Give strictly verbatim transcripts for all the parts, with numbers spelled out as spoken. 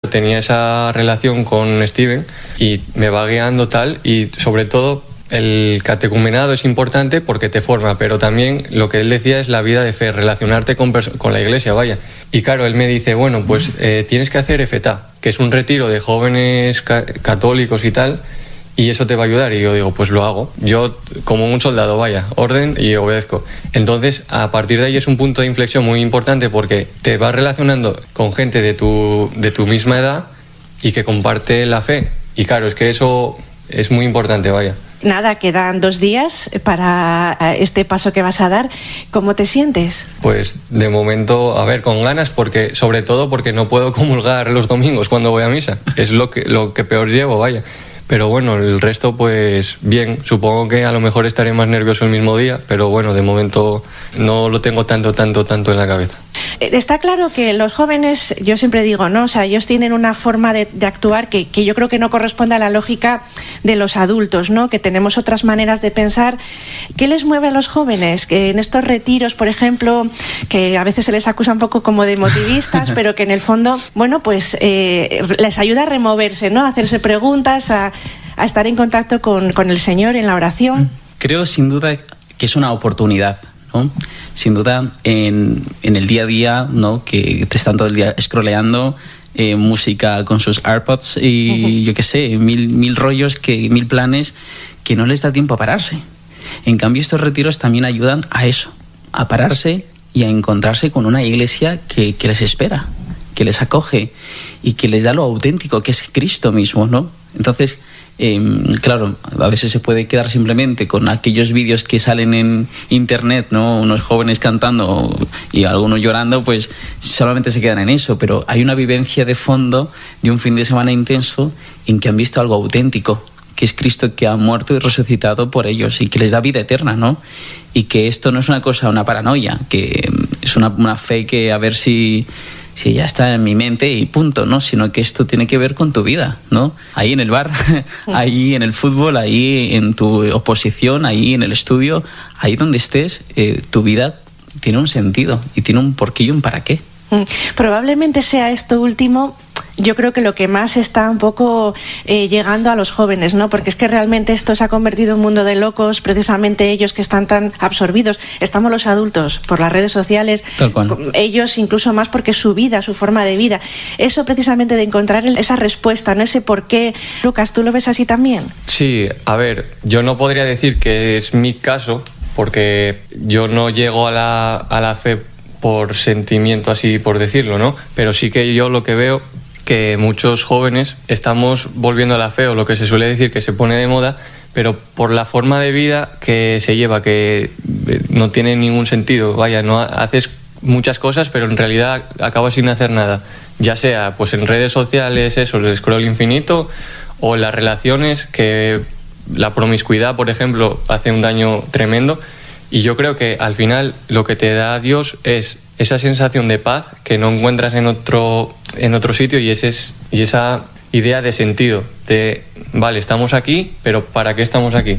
Tenía esa relación con Steven y me va guiando tal, y sobre todo el catecumenado es importante porque te forma, pero también lo que él decía es la vida de fe, relacionarte con, con la iglesia, vaya. Y claro, él me dice, bueno, pues eh, tienes que hacer F T A, que es un retiro de jóvenes ca católicos y tal, y eso te va a ayudar. Y yo digo, pues lo hago. Yo, como un soldado, vaya, orden y obedezco. Entonces, a partir de ahí es un punto de inflexión muy importante porque te vas relacionando con gente de tu, de tu misma edad y que comparte la fe. Y claro, es que eso es muy importante, vaya. Nada, quedan dos días para este paso que vas a dar. ¿Cómo te sientes? Pues de momento, a ver, con ganas, porque sobre todo porque no puedo comulgar los domingos cuando voy a misa. Es lo que, lo que peor llevo, vaya. Pero bueno, el resto pues bien. Supongo que a lo mejor estaré más nervioso el mismo día, pero bueno, de momento no lo tengo tanto, tanto, tanto en la cabeza. Está claro que los jóvenes, yo siempre digo, ¿no? O sea, ellos tienen una forma de, de actuar que, que yo creo que no corresponde a la lógica de los adultos, ¿no? Que tenemos otras maneras de pensar. ¿Qué les mueve a los jóvenes? Que en estos retiros, por ejemplo, que a veces se les acusa un poco como de motivistas, pero que en el fondo, bueno, pues eh, les ayuda a removerse, ¿no? A hacerse preguntas, a, a estar en contacto con, con el Señor en la oración. Creo sin duda que es una oportunidad, ¿no? Sin duda, en, en el día a día, ¿no? Que te están todo el día scrolleando eh, música con sus AirPods y uh-huh. yo qué sé, mil, mil rollos, que, mil planes, que no les da tiempo a pararse. En cambio, estos retiros también ayudan a eso, a pararse y a encontrarse con una iglesia que, que les espera, que les acoge y que les da lo auténtico, que es Cristo mismo, ¿no? Entonces, Eh, claro, a veces se puede quedar simplemente con aquellos vídeos que salen en internet, ¿no? Unos jóvenes cantando y algunos llorando, pues solamente se quedan en eso, pero hay una vivencia de fondo de un fin de semana intenso en que han visto algo auténtico, que es Cristo, que ha muerto y resucitado por ellos y que les da vida eterna, ¿no? Y que esto no es una cosa, una paranoia, que es una, una fe que a ver si... si ya está en mi mente y punto, ¿no? Sino que esto tiene que ver con tu vida, ¿no? Ahí en el bar, ahí en el fútbol, ahí en tu oposición, ahí en el estudio, ahí donde estés, eh, tu vida tiene un sentido y tiene un porqué y un para qué. Probablemente sea esto último, yo creo que lo que más está un poco eh, llegando a los jóvenes, ¿no? Porque es que realmente esto se ha convertido en un mundo de locos, precisamente ellos que están tan absorbidos. Estamos los adultos por las redes sociales, tal cual. Ellos incluso más porque su vida, su forma de vida. Eso precisamente de encontrar esa respuesta, ¿no? Ese por qué. Lucas, ¿tú lo ves así también? Sí, a ver, yo no podría decir que es mi caso, porque yo no llego a la, a la fe por sentimiento, así por decirlo, ¿no? Pero sí que yo lo que veo que muchos jóvenes estamos volviendo a la fe, o lo que se suele decir que se pone de moda, pero por la forma de vida que se lleva, que no tiene ningún sentido. Vaya, no haces muchas cosas, pero en realidad acabas sin hacer nada. Ya sea pues en redes sociales, eso, el scroll infinito, o las relaciones, que la promiscuidad, por ejemplo, hace un daño tremendo. Y yo creo que al final lo que te da Dios es esa sensación de paz que no encuentras en otro, en otro sitio, y, ese es, y esa idea de sentido, de, vale, estamos aquí, pero ¿para qué estamos aquí?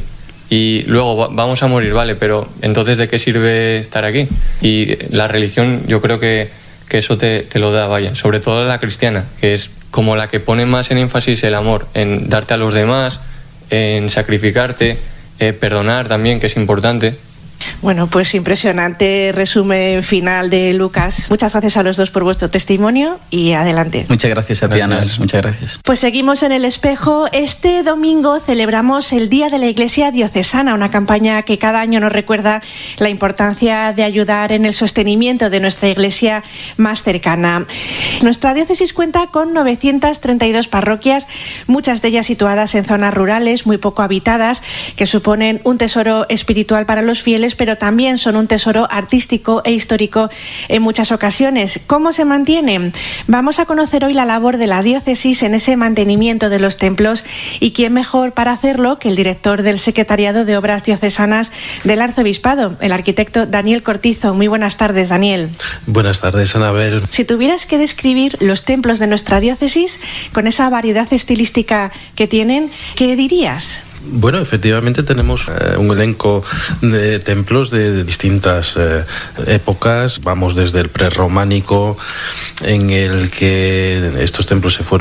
Y luego vamos a morir, vale, pero entonces ¿de qué sirve estar aquí? Y la religión, yo creo que, que eso te, te lo da, vaya, sobre todo la cristiana, que es como la que pone más en énfasis el amor, en darte a los demás, en sacrificarte, eh, perdonar también, que es importante. Bueno, pues impresionante resumen final de Lucas. Muchas gracias a los dos por vuestro testimonio y adelante. Muchas gracias a ti, Ana. Muchas gracias. Pues seguimos en El Espejo. Este domingo celebramos el Día de la Iglesia Diocesana, una campaña que cada año nos recuerda la importancia de ayudar en el sostenimiento de nuestra iglesia más cercana. Nuestra diócesis cuenta con novecientas treinta y dos parroquias, muchas de ellas situadas en zonas rurales muy poco habitadas, que suponen un tesoro espiritual para los fieles, pero también son un tesoro artístico e histórico en muchas ocasiones. ¿Cómo se mantienen? Vamos a conocer hoy la labor de la diócesis en ese mantenimiento de los templos, y quién mejor para hacerlo que el director del Secretariado de Obras Diocesanas del Arzobispado, el arquitecto Daniel Cortizo. Muy buenas tardes, Daniel. Buenas tardes, Anabel. Si tuvieras que describir los templos de nuestra diócesis con esa variedad estilística que tienen, ¿qué dirías? Bueno, efectivamente tenemos eh, un elenco de templos de, de distintas eh, épocas. Vamos desde el prerrománico, en el que estos templos se fueron